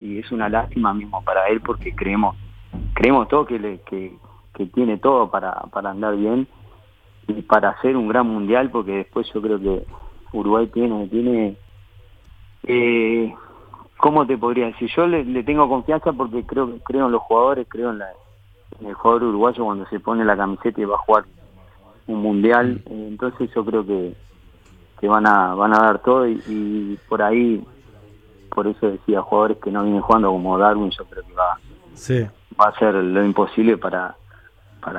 y es una lástima mismo para él porque creemos todo que tiene todo para andar bien y para hacer un gran mundial, porque después yo creo que Uruguay tiene ¿cómo te podría decir? Yo le tengo confianza porque creo en los jugadores, creo en el jugador uruguayo cuando se pone la camiseta y va a jugar un mundial, entonces yo creo que van a dar todo y por ahí, por eso decía, jugadores que no vienen jugando como Darwin, yo creo que Sí. va a hacer lo imposible para